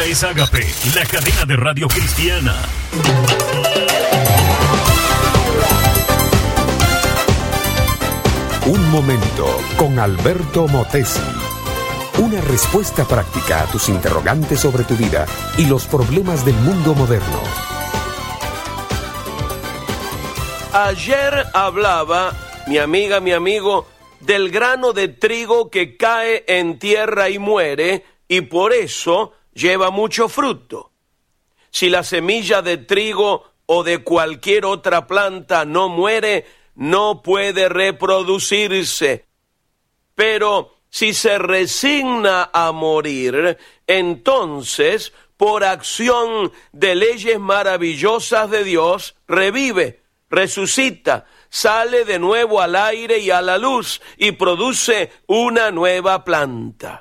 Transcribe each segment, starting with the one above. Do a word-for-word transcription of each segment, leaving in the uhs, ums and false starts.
es Ágape, la cadena de radio cristiana. Un momento con Alberto Motesi. Una respuesta práctica a tus interrogantes sobre tu vida y los problemas del mundo moderno. Ayer hablaba, mi amiga, mi amigo, del grano de trigo que cae en tierra y muere, y por eso lleva mucho fruto. Si la semilla de trigo o de cualquier otra planta no muere, no puede reproducirse. Pero si se resigna a morir, entonces, por acción de leyes maravillosas de Dios, revive, resucita, sale de nuevo al aire y a la luz y produce una nueva planta.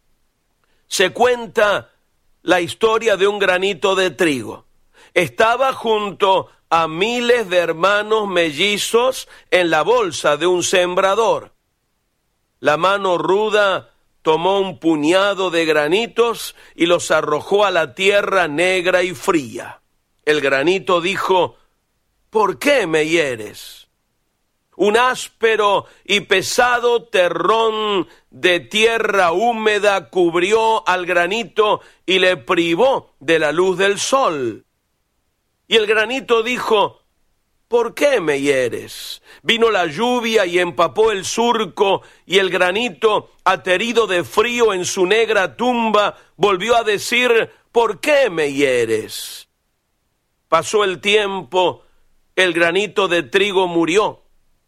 Se cuenta la historia de un granito de trigo. Estaba junto a miles de hermanos mellizos en la bolsa de un sembrador. La mano ruda tomó un puñado de granitos y los arrojó a la tierra negra y fría. El granito dijo: ¿por qué me hieres? Un áspero y pesado terrón de tierra húmeda cubrió al granito y le privó de la luz del sol. Y el granito dijo: ¿por qué me hieres? Vino la lluvia y empapó el surco, y el granito, aterido de frío en su negra tumba, volvió a decir: ¿por qué me hieres? Pasó el tiempo, el granito de trigo murió,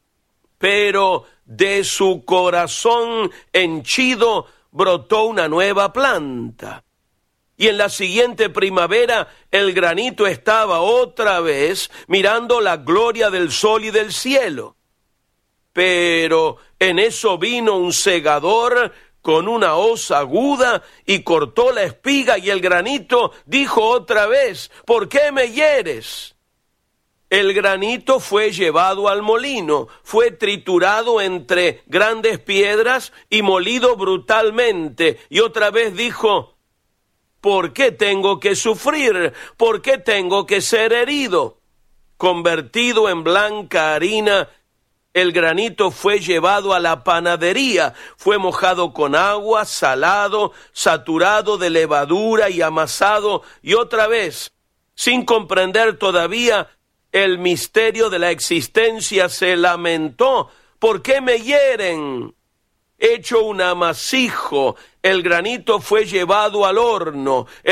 pero de su corazón henchido brotó una nueva planta. Y en la siguiente primavera el granito estaba otra vez mirando la gloria del sol y del cielo. Pero en eso vino un segador con una hoz aguda y cortó la espiga, y el granito dijo otra vez: ¿por qué me hieres? El granito fue llevado al molino, fue triturado entre grandes piedras y molido brutalmente, y otra vez dijo: ¿por qué tengo que sufrir? ¿Por qué tengo que ser herido? Convertido en blanca harina, el granito fue llevado a la panadería, fue mojado con agua, salado, saturado de levadura y amasado, y otra vez, sin comprender todavía el misterio de la existencia, se lamentó: ¿por qué me hieren? Hecho un amasijo, el granito fue llevado al horno.